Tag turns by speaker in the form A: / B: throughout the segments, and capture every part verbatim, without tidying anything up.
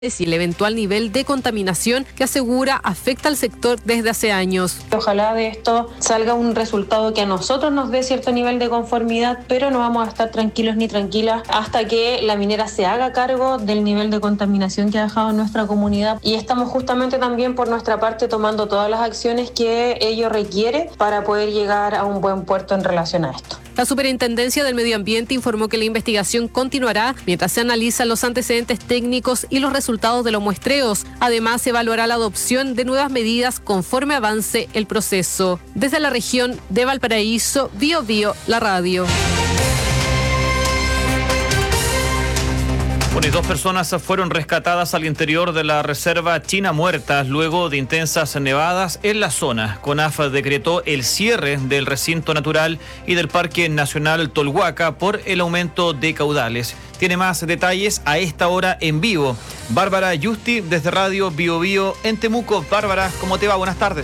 A: y el eventual nivel de contaminación que asegura afecta al sector desde hace años.
B: Ojalá de esto salga un resultado que a nosotros nos dé cierto nivel de conformidad, pero no vamos a estar tranquilos ni tranquilas hasta que la minera se haga cargo del nivel de contaminación que ha dejado en nuestra comunidad, y estamos justamente también por nuestra parte tomando todas las acciones que ello requiere para poder llegar a un buen puerto en relación a esto.
A: La Superintendencia del Medio Ambiente informó que la investigación continuará mientras se analizan los antecedentes técnicos y los resultados de los muestreos. Además, se evaluará la adopción de nuevas medidas conforme avance el proceso. Desde la región de Valparaíso, Bio Bio, la radio.
C: Bueno, y dos personas fueron rescatadas al interior de la reserva China Muerta luego de intensas nevadas en la zona. CONAF decretó el cierre del recinto natural y del Parque Nacional Tolhuaca por el aumento de caudales. Tiene más detalles a esta hora en vivo Bárbara Yusti desde Radio Bio Bio en Temuco. Bárbara, ¿cómo te va? Buenas tardes.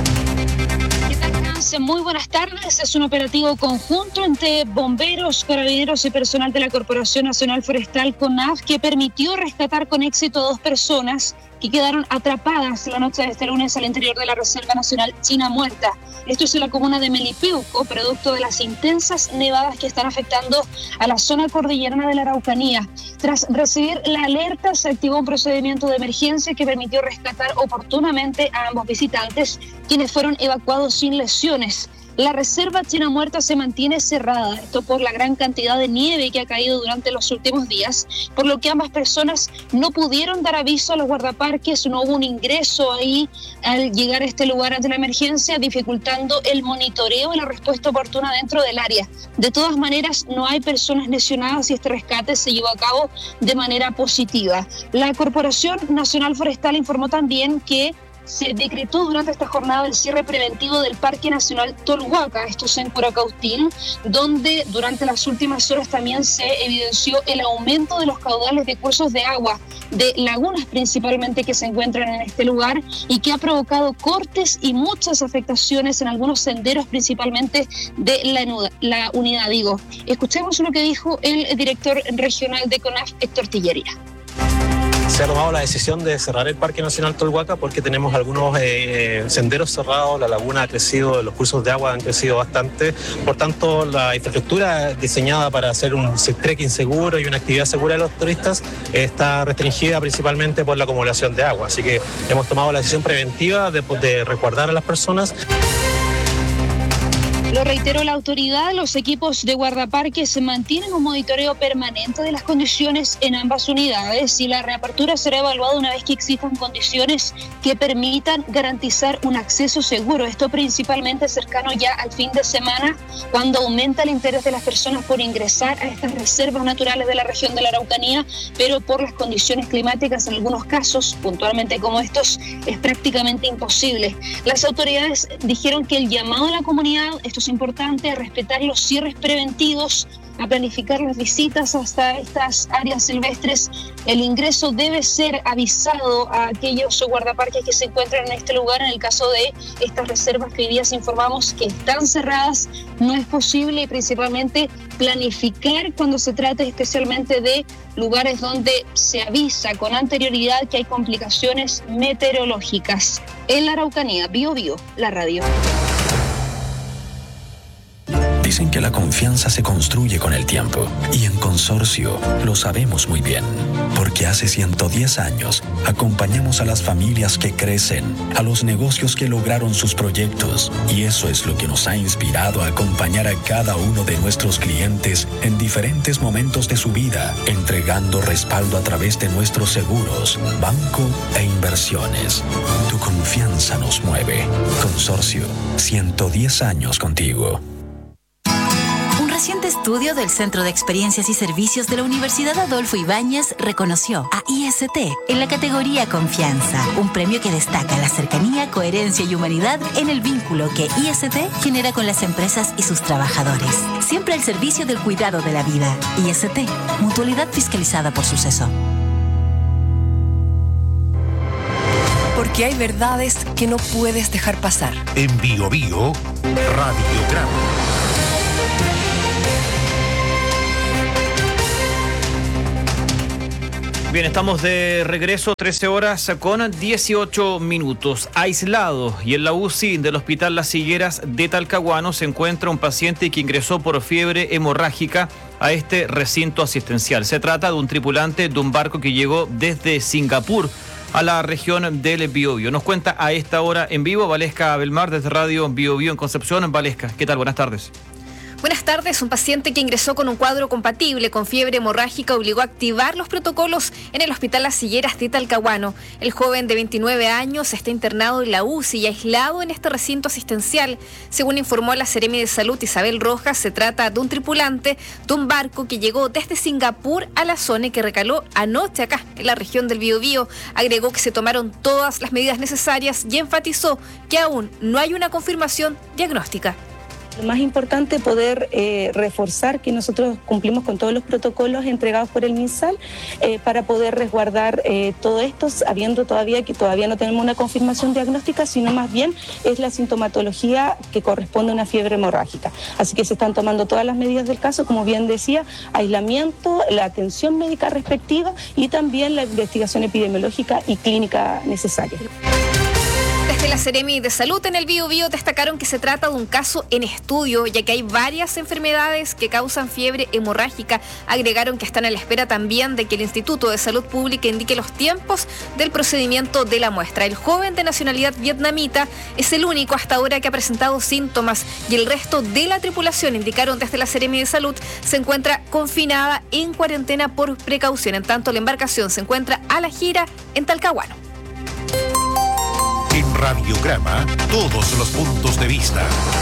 D: Muy buenas tardes. Es un operativo conjunto entre bomberos, carabineros y personal de la Corporación Nacional Forestal CONAF que permitió rescatar con éxito a dos personas que quedaron atrapadas la noche de este lunes al interior de la Reserva Nacional China Muerta. Esto es en la comuna de Melipeuco, producto de las intensas nevadas que están afectando a la zona cordillerana de la Araucanía. Tras recibir la alerta, se activó un procedimiento de emergencia que permitió rescatar oportunamente a ambos visitantes, quienes fueron evacuados sin lesiones. La reserva China Muerta se mantiene cerrada, esto por la gran cantidad de nieve que ha caído durante los últimos días, por lo que ambas personas no pudieron dar aviso a los guardaparques, no hubo un ingreso ahí al llegar a este lugar ante la emergencia, dificultando el monitoreo y la respuesta oportuna dentro del área. De todas maneras, no hay personas lesionadas y este rescate se llevó a cabo de manera positiva. La Corporación Nacional Forestal informó también que se decretó durante esta jornada el cierre preventivo del Parque Nacional Tolhuaca, esto es en Curacautín, donde durante las últimas horas también se evidenció el aumento de los caudales de cursos de agua, de lagunas principalmente que se encuentran en este lugar y que ha provocado cortes y muchas afectaciones en algunos senderos, principalmente de la, la unidad. Digo, escuchemos lo que dijo el director regional de CONAF, Héctor Tillería.
E: Se ha tomado la decisión de cerrar el Parque Nacional Tolhuaca porque tenemos algunos eh, senderos cerrados, la laguna ha crecido, los cursos de agua han crecido bastante, por tanto la infraestructura diseñada para hacer un trekking seguro y una actividad segura de los turistas está restringida principalmente por la acumulación de agua, así que hemos tomado la decisión preventiva de, de resguardar a las personas.
D: Lo reiteró la autoridad, los equipos de guardaparques mantienen un monitoreo permanente de las condiciones en ambas unidades y la reapertura será evaluada una vez que existan condiciones que permitan garantizar un acceso seguro. Esto principalmente cercano ya al fin de semana, cuando aumenta el interés de las personas por ingresar a estas reservas naturales de la región de la Araucanía, pero por las condiciones climáticas en algunos casos, puntualmente como estos, es prácticamente imposible. Las autoridades dijeron que el llamado a la comunidad, esto es importante, a respetar los cierres preventivos, a planificar las visitas hasta estas áreas silvestres. El ingreso debe ser avisado a aquellos guardaparques que se encuentran en este lugar. En el caso de estas reservas que hoy día se informamos que están cerradas, no es posible, y principalmente planificar cuando se trate especialmente de lugares donde se avisa con anterioridad que hay complicaciones meteorológicas. En la Araucanía, Bio Bio, la radio.
F: Dicen que la confianza se construye con el tiempo y en Consorcio lo sabemos muy bien, porque hace ciento diez años acompañamos a las familias que crecen, a los negocios que lograron sus proyectos, y eso es lo que nos ha inspirado a acompañar a cada uno de nuestros clientes en diferentes momentos de su vida, entregando respaldo a través de nuestros seguros, banco e inversiones. Tu confianza nos mueve. Consorcio, ciento diez años contigo.
G: Un reciente estudio del Centro de Experiencias y Servicios de la Universidad Adolfo Ibáñez reconoció a I S T en la categoría Confianza, un premio que destaca la cercanía, coherencia y humanidad en el vínculo que I S T genera con las empresas y sus trabajadores. Siempre al servicio del cuidado de la vida. I S T, mutualidad fiscalizada por Suceso.
H: Porque hay verdades que no puedes dejar pasar.
I: En Bio Bio, Radiograma.
C: Bien, estamos de regreso, trece horas con dieciocho minutos. Aislado y en la U C I del Hospital Las Higueras de Talcahuano se encuentra un paciente que ingresó por fiebre hemorrágica a este recinto asistencial. Se trata de un tripulante de un barco que llegó desde Singapur a la región del Biobío. Nos cuenta a esta hora en vivo Valesca Belmar desde Radio Biobío en Concepción. Valesca, ¿qué tal? Buenas tardes.
J: Buenas tardes. Un paciente que ingresó con un cuadro compatible con fiebre hemorrágica obligó a activar los protocolos en el Hospital Las Higueras de Talcahuano. El joven de veintinueve años está internado en la U C I y aislado en este recinto asistencial. Según informó la Seremi de Salud Isabel Rojas, se trata de un tripulante de un barco que llegó desde Singapur a la zona y que recaló anoche acá en la región del Biobío. Agregó que se tomaron todas las medidas necesarias y enfatizó que aún no hay una confirmación diagnóstica.
K: Lo más importante es poder eh, reforzar que nosotros cumplimos con todos los protocolos entregados por el MinSal eh, para poder resguardar eh, todo esto, habiendo todavía que todavía no tenemos una confirmación diagnóstica, sino más bien es la sintomatología que corresponde a una fiebre hemorrágica. Así que se están tomando todas las medidas del caso, como bien decía, aislamiento, la atención médica respectiva y también la investigación epidemiológica y clínica necesaria.
J: Desde la Seremi de Salud en el Biobío destacaron que se trata de un caso en estudio, ya que hay varias enfermedades que causan fiebre hemorrágica. Agregaron que están a la espera también de que el Instituto de Salud Pública indique los tiempos del procedimiento de la muestra. El joven de nacionalidad vietnamita es el único hasta ahora que ha presentado síntomas y el resto de la tripulación, indicaron desde la Seremi de Salud, se encuentra confinada en cuarentena por precaución. En tanto, la embarcación se encuentra a la gira en Talcahuano.
I: En Radiograma, todos los puntos de vista.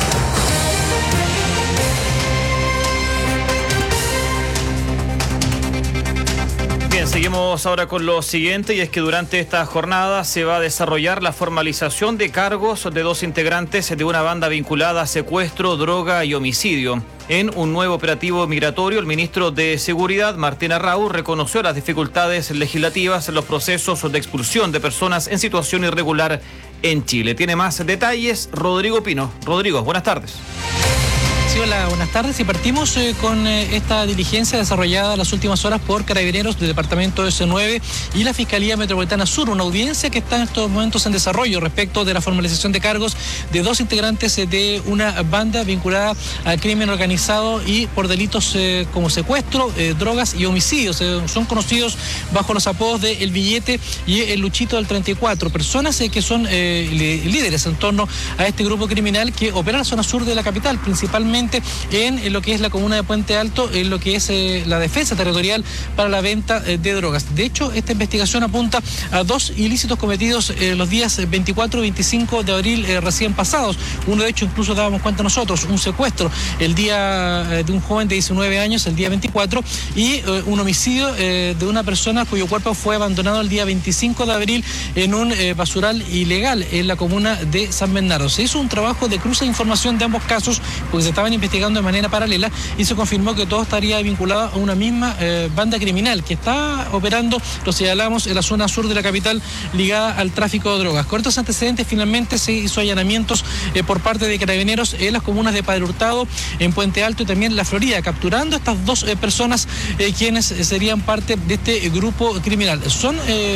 C: Bien, seguimos ahora con lo siguiente, y es que durante esta jornada se va a desarrollar la formalización de cargos de dos integrantes de una banda vinculada a secuestro, droga y homicidio. En un nuevo operativo migratorio, el ministro de Seguridad, Martín Arrau, reconoció las dificultades legislativas en los procesos de expulsión de personas en situación irregular en Chile. Tiene más detalles Rodrigo Pino. Rodrigo, buenas tardes.
L: Sí, hola, buenas tardes. Y partimos eh, con eh, esta diligencia desarrollada las últimas horas por Carabineros del Departamento S nueve y la Fiscalía Metropolitana Sur, una audiencia que está en estos momentos en desarrollo respecto de la formalización de cargos de dos integrantes eh, de una banda vinculada al crimen organizado y por delitos eh, como secuestro, eh, drogas y homicidios. Eh, son conocidos bajo los apodos de El Billete y El Luchito del treinta y cuatro. Personas eh, que son eh, líderes en torno a este grupo criminal que opera en la zona sur de la capital, principalmente en lo que es la comuna de Puente Alto, en lo que es eh, la defensa territorial para la venta eh, de drogas. De hecho, esta investigación apunta a dos ilícitos cometidos eh, los días veinticuatro y veinticinco de abril eh, recién pasados. Uno de hecho incluso dábamos cuenta nosotros, un secuestro el día eh, de un joven de diecinueve años, el día veinticuatro, y eh, un homicidio eh, de una persona cuyo cuerpo fue abandonado el día veinticinco de abril en un eh, basural ilegal en la comuna de San Bernardo. Se hizo un trabajo de cruce de información de ambos casos porque se estaban investigando de manera paralela y se confirmó que todo estaría vinculado a una misma eh, banda criminal que está operando, lo señalamos, en la zona sur de la capital ligada al tráfico de drogas. Con estos antecedentes finalmente se hizo allanamientos eh, por parte de Carabineros en las comunas de Padre Hurtado, en Puente Alto y también La Florida, capturando a estas dos eh, personas eh, quienes serían parte de este grupo criminal. Son eh,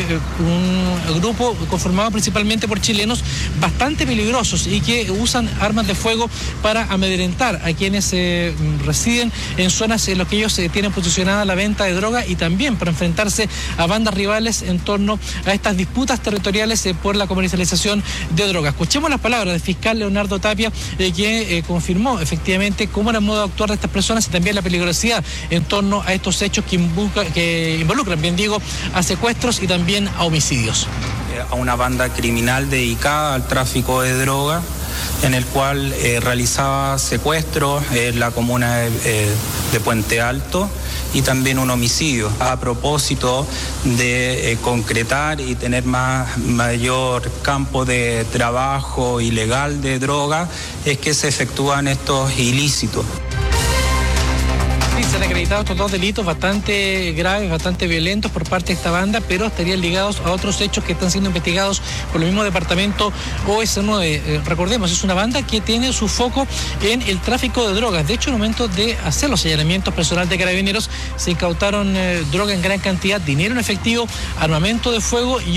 L: un grupo conformado principalmente por chilenos bastante peligrosos y que usan armas de fuego para amedrentar a quienes eh, residen en zonas en las que ellos eh, tienen posicionada la venta de droga y también para enfrentarse a bandas rivales en torno a estas disputas territoriales eh, por la comercialización de drogas. Escuchemos las palabras del fiscal Leonardo Tapia, eh, que eh, confirmó efectivamente cómo era el modo de actuar de estas personas y también la peligrosidad en torno a estos hechos que, involucra, que involucran, bien digo, a secuestros y también a homicidios.
M: A una banda criminal dedicada al tráfico de droga, en el cual eh, realizaba secuestros en la comuna de, eh, de Puente Alto y también un homicidio. A propósito de eh, concretar y tener más, mayor campo de trabajo ilegal de droga, es que se efectúan estos ilícitos.
L: Sí, se han acreditado estos dos delitos bastante graves, bastante violentos por parte de esta banda, pero estarían ligados a otros hechos que están siendo investigados por el mismo departamento O S nueve. Eh, recordemos, es una banda que tiene su foco en el tráfico de drogas. De hecho, en el momento de hacer los allanamientos, personal de Carabineros se incautaron eh, droga en gran cantidad, dinero en efectivo, armamento de fuego y